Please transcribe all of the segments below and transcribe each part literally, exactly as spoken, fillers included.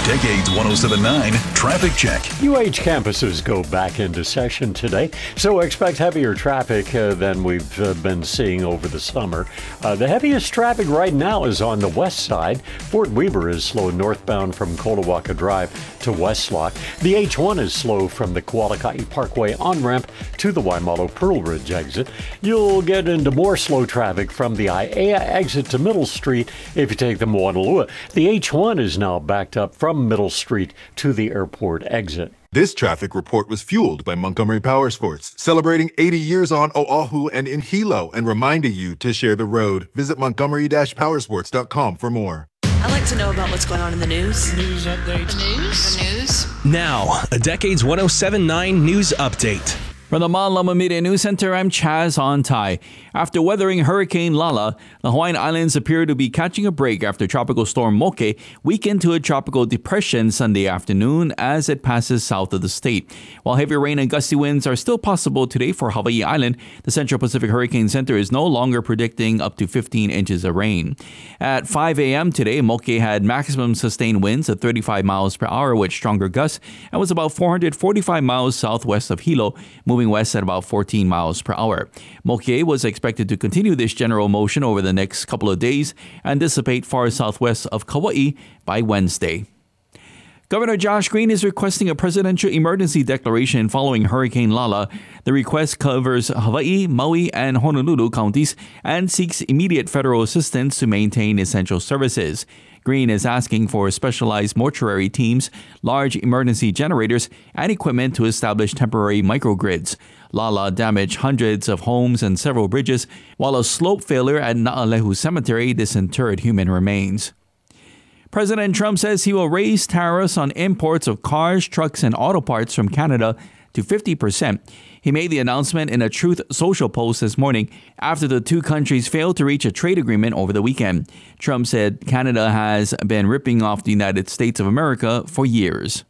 Decades one oh seven point nine Traffic Check. U H campuses go back into session today, so expect heavier traffic uh, than we've uh, been seeing over the summer. Uh, the heaviest traffic right now is on the west side. Fort Weaver is slow northbound from Colawaka Drive to Westlock. The H one is slow from the Kualakai Parkway on-ramp to the Waimalu Pearl Ridge exit. You'll get into more slow traffic from the Aiea exit to Middle Street if you take the Moanalua. The H one is now backed up from Middle Street to the airport exit. This traffic report was fueled by Montgomery Power Sports, celebrating eighty years on Oahu and in Hilo and reminding you to share the road. Visit montgomery dash powersports dot com for more. I like to know about what's going on in the news. News update. The news? The news? Now, a Decades one oh seven point nine News Update. From the Malama Media News Center, I'm Chaz Ontai. After weathering Hurricane Lala, the Hawaiian Islands appear to be catching a break after Tropical Storm Moke weakened to a tropical depression Sunday afternoon as it passes south of the state. While heavy rain and gusty winds are still possible today for Hawaii Island, the Central Pacific Hurricane Center is no longer predicting up to fifteen inches of rain. At five a.m. today, Moke had maximum sustained winds of thirty-five miles per hour with stronger gusts and was about four hundred forty-five miles southwest of Hilo, moving west at about fourteen miles per hour. Moke was expected to continue this general motion over the next couple of days and dissipate far southwest of Kauai by Wednesday. Governor Josh Green is requesting a presidential emergency declaration following Hurricane Lala. The request covers Hawaii, Maui, and Honolulu counties and seeks immediate federal assistance to maintain essential services. Green is asking for specialized mortuary teams, large emergency generators, and equipment to establish temporary microgrids. Lala damaged hundreds of homes and several bridges, while a slope failure at Na'alehu Cemetery disinterred human remains. President Trump says he will raise tariffs on imports of cars, trucks, and auto parts from Canada to fifty percent. He made the announcement in a Truth Social post this morning after the two countries failed to reach a trade agreement over the weekend. Trump said Canada has been ripping off the United States of America for years.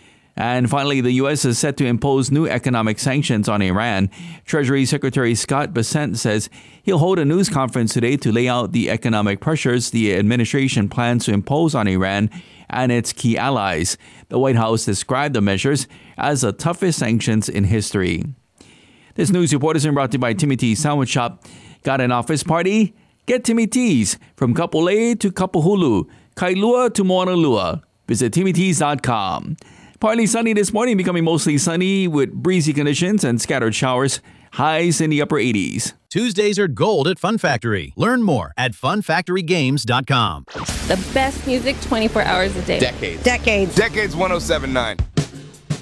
And finally, the U S is set to impose new economic sanctions on Iran. Treasury Secretary Scott Bessent says he'll hold a news conference today to lay out the economic pressures the administration plans to impose on Iran and its key allies. The White House described the measures as the toughest sanctions in history. This news report is brought to you by Timmy T's Sandwich Shop. Got an office party? Get Timmy T's. From Kapolei to Kapahulu, Kailua to Moanalua. Visit timmy tees dot com. Partly sunny this morning, becoming mostly sunny with breezy conditions and scattered showers. Highs in the upper eighties. Tuesdays are gold at Fun Factory. Learn more at fun factory games dot com. The best music twenty-four hours a day. Decades. Decades. Decades one oh seven point nine.